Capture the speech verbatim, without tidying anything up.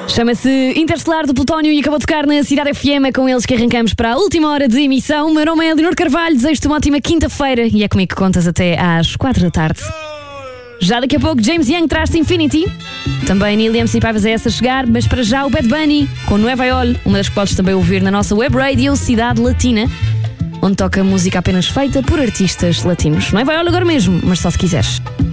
Chama-se Interstellar do Plutónio e acabou de tocar na Cidade F M. É com eles que arrancamos para a última hora de emissão. O meu nome é Leonor Carvalho, desejo-te uma ótima quinta-feira e é comigo que contas até às quatro da tarde. Já daqui a pouco James Young traz-te Infinity. Também Neil Young e Paiva é essa a chegar, mas para já o Bad Bunny com Nueva York, uma das que podes também ouvir na nossa web radio Cidade Latina, onde toca música apenas feita por artistas latinos. Nueva York agora mesmo, mas só se quiseres.